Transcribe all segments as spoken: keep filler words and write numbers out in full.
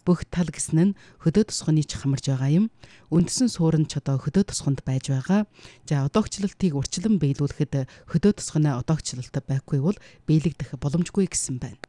Бүх тал гэсэн нь хөдөө тосгоны ч хамарж байгаа юм. Үндсэн суурь нь ч одоо хөдөө тосгонд байж байгаа. За одоогчлолтыг урьдчилан биелүүлэхэд хөдөө тосгоноо одоогчлолт байхгүй бол биелэгдэх боломжгүй гэсэн байна.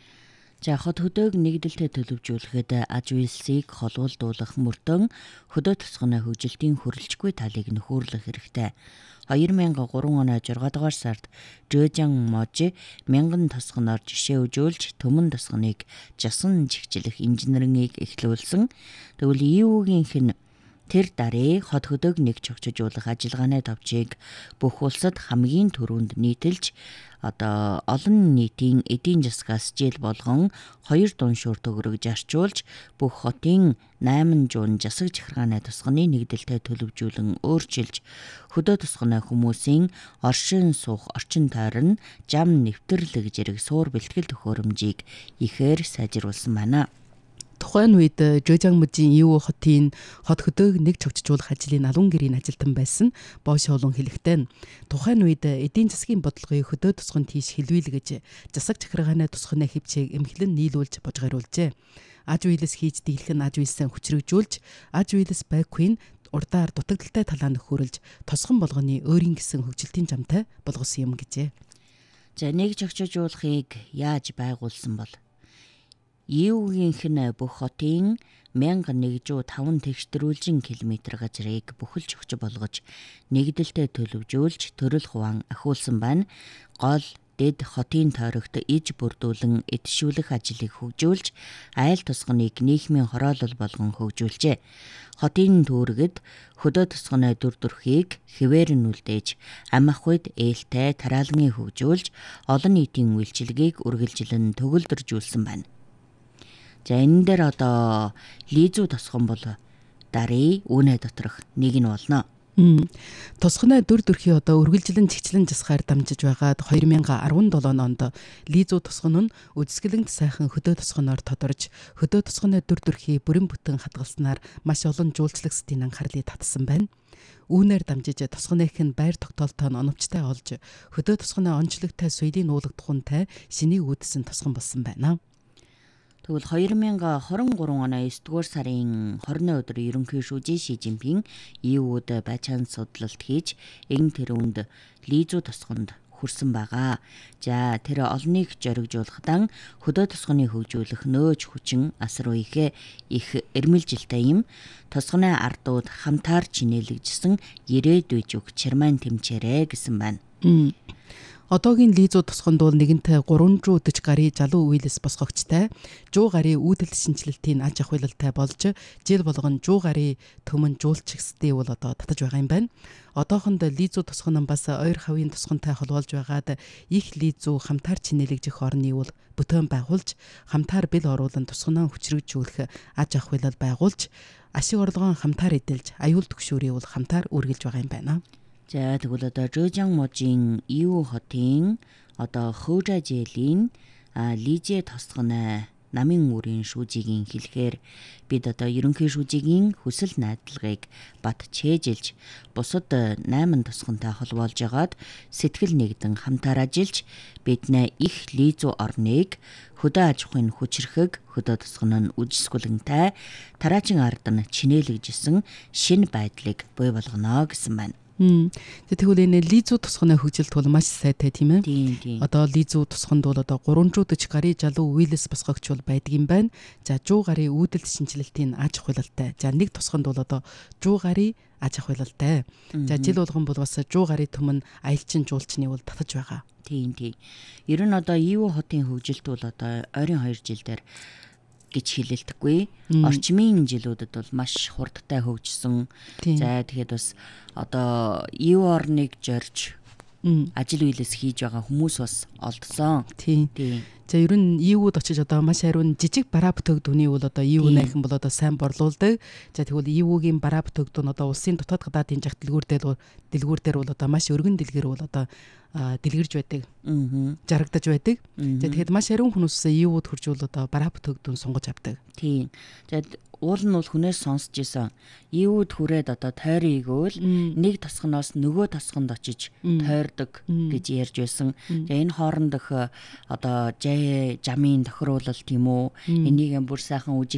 За хот хөдөөг нэгдэлтэй төлөвжүүлэхэд аж үйлсийг холуулдуулах мөртөн хөдөө тосгоны хөгжилтийн хөрөлжгүй талыг нөхөрлөх хэрэгтэй. хоёр мянган гурван оны жургаа дугаар сард Жөөжан Можи мянган тосгоноор жишээ өгүүлж төмөн тосгоныг жасан чигчлэх инженерингийг эхлүүлсэн. Тэгвэл и юу-гийнх нь тэр даруй хот хөдөөг нэг чогчжуулах ажиллагааны товчийг бүх улсад хамгийн түрүүнд нийтэлж одоо олон нийтийн эдийн засгаас жил болгон хоёр дуншуур төгрөг зарчуулж бүх хотын найман жуун засаг захиргааны тосгоны нэгдэлтэй төлөвжүүлэн өөрчилж хөдөө тосгоны хүмүүсийн оршин суух орчин тойрон зам нэвтрлэг зэрэг суур бэлтгэл төхөөрөмжийг ихээр сайжруулсан байна. Тухайн үед Жөөжан Можийн Иу хотын хот хөдөөг нэг чогчжуулах ажлын алуун гэрийн ажилтан байсан Боо Шоулун хэлэхдээ тухайн үед эдийн засгийн бодлогыг хөдөө тосгонд тийш хэлвэлгэж засаг захиргааны тосгоны хөвчийг эмхлэн нийлүүлж божгооруулжээ. Аж үйлс хийж дийлэх нь аж үйлсээ хүчрэгжүүлж аж үйлс байхын урдаар дутагдaltaй талаа нөхөрлж тосгон болгоны өөрийн гэсэн хөгжилтийн замтай болгосон юм гэжээ. За нэг чогчжуулахыг яаж байгуулсан бол и юу-гийнх нь бүх хотын мянга нэгдүү таван тэгштрүүлжин километр газрыг бүхэлж өгч болгож нэгдэлтэй төлөвжүүлж төрөл хуваан ахиулсан байна. Гол дэд хотын тойрогт иж бүрдүүлэн эдшүүлэх ажлыг хөгжүүлж айл тосгоныг нийгмийн хороолол болгон хөгжүүлжээ. Хотын дүүргэд хөдөө тосгоны дүр төрхийг хэвээр нь үлдээж ам ахуйд ээлтэй тараалгын хөгжүүлж олон нийтийн үйлчилгээг үргэлжлэн төгөлдржүүлсэн байна. За энэ дээр одоо лизүү тосгон бол даруй үүнэ доторх нэг нь болно. Тосгоны дүр төрхий одоо үргэлжлэн чигчлэн засгаар дамжиж байгаад хоёр мянган арван долоо онд лизүү тосгон нь үдсгэлэнт сайхан хөдөө тосгоноор тодорж хөдөө тосгоны дүр төрхий бүрэн бүтэн хадгалснаар маш олон жуулчлагчдын анхаарлыг татсан байна. Үүнээр дамжиж тосгоных нь байр тогтоолтоо оновчтой олж хөдөө тосгоны онцлогтой соёлын уулах тухантай шинийг үүдсэн тосгон болсон байна. Тэгвэл хоёр мянган хорин гурван оны есдүгээр сарын хорины өдөр ерөнхий шүүжээ Ши Жинпин и юу-д байцаан судлалт хийж эн тэрүүнд лизүү тосгонд хүрсэн байгаа. За тэр олныг зоригжуулахтан хөдөө тосгоны хөгжүүлэх нөөж хүчин асар үеийнхээ их эрмэлжилтэй юм. Тосгоны ардууд хамтаар чинээлэгжсэн ирээдүйж өг чармайн тэмчээрэ гэсэн байна. Одоогийн лизүү тосгонд бол нэгэнтээ гуравдуй гаруй залуу үйлс босгогчтой жуу гаруй үүдэл шинжилэлтийн аж ахуйлалтай болж жил болгон жуу гаруй төмөн жуулчгсдээ бол одоо татаж байгаа юм байна. Одоохонд лизүү тосгон нь бас ойр хавийн тосгонтой холбоолж байгаад их лизүү хамтаар чинээлэгжих орны бол бүтээн байгуулж хамтаар бэл оруулан тосгоноо хүчрэгжүүлэх аж ахуйлал байгуулж ашиг орлогоо хамтаар эдэлж аюул түгшүүрийг бол хамтаар үргэлж байгаа юм байна. За тэгвэл одоо Жөөжан Можийн Иу хотын одоо Хөөжа жээлийн лизээ тосгоны намын үрийн шүүжигийн хэлэхээр бид одоо ерөнхий шүүжигийн хүсэл найдлагыг бат чээжилж бусад найман тосгонтой холбоолж агаад сэтгэл нэгдэн хамтаар ажиллаж биднээ их лизүү орныг хөдөө аж ахуйн хүчрэхэг хөдөө тосгон нь үжисгүлэнтэй тараачин ард нь чинээлэгжсэн шинэ байдлыг бий болгоно гэсэн байна. Тэгвэл энэ лизүү тосгоны хөгжилт бол маш сайтай тийм ээ. Одоо лизүү тосгонд бол одоо гуравдуй гаруй залуу үйлс босгогч бол байдаг юм байна. За жуу гаруй үүдэлт шинжилэлтийн аж ахуйлалтай. За нэг тосгонд бол одоо жуу гаруй аж ахуйлалтай. За жил болгон бол бас жуу гаруй төмөн аялчин жуулчны бол татаж байгаа. Тийм тийм. Ер нь одоо Иу хотын хөгжилт бол одоо ойрын хоёр жил дээр гэж хэлэлдэггүй. Орчмын жилүүдэд бол маш хурдтай хөгжсөн. За тэгэхэд бас одоо Иу орныг зорж ажил үйлс хийж байгаа хүмүүс бас олдсон. Тийм. За ер нь Иуд очиж одоо маш хариун жижиг бараа бүтэгдүүний бол одоо Иу найхан бол одоо сайн борлуулдаг. За тэгвэл Иугийн бараа бүтэгдүүн одоо улсын дотоод гадаадын жагт дэлгүүрдээ дэлгүүрдээр бол одоо маш өргөн дэлгэр бол одоо дэлгэрж байдаг. Аа. Жаргадаж байдаг. За тэгэхэд маш хариун хүмүүс Иуд хурж бол одоо бараа бүтэгдүүн сонгож авдаг. Тийм. За уул нь бол хүнээс сонсч исэн. Иуд хүрээд одоо тойрыг өөл нэг тосгоноос нөгөө тосгонд очиж тойрдог гэж ярьж байсан. За энэ хоорондох одоо жамын тохируулалт юм уу? Энийг бүр сайхан үжих